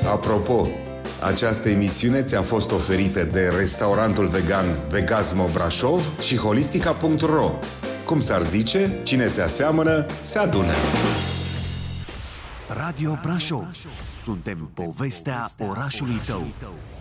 Apropo, această emisiune ți-a fost oferită de restaurantul vegan Vegasmo Brașov și holistica.ro. Cum s-ar zice, cine se aseamănă, se adună. Radio Brașov. Suntem povestea orașului tău.